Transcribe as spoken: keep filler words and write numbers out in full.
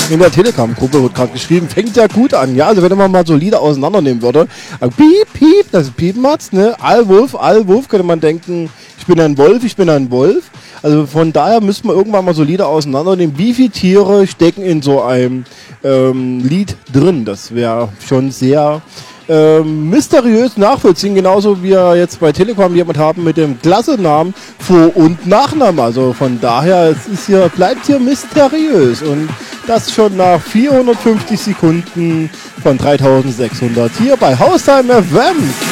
In der Telegram-Gruppe wird gerade geschrieben, fängt ja gut an. Ja, also wenn man mal so Lieder auseinandernehmen würde. Piep, piep, das ist Piepenmatz, ne? Allwolf, Allwolf, könnte man denken, ich bin ein Wolf, ich bin ein Wolf. Also von daher müsste man irgendwann mal so Lieder auseinandernehmen. Wie viele Tiere stecken in so einem ähm, Lied drin? Das wäre schon sehr ähm, mysteriös nachvollziehen. Genauso wie wir jetzt bei Telekom jemand haben mit dem Klassenamen Vor- und Nachname. Also von daher, es ist hier, bleibt hier mysteriös. Und das schon nach vierhundertfünfzig Sekunden von dreitausendsechshundert hier bei Haustime F M.